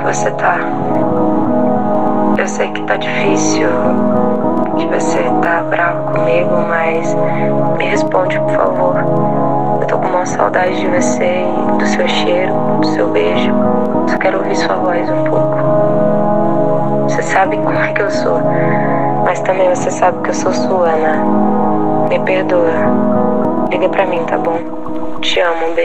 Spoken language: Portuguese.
você tá? Eu sei que tá difícil, que você tá bravo comigo, mas me responde, por favor. Eu tô com uma saudade de você e do seu cheiro, do seu beijo. Só quero ouvir sua voz um pouco. Você sabe como é que eu sou, mas também você sabe que eu sou sua, né? Me perdoa. Liga pra mim, tá bom? Te amo, um beijo.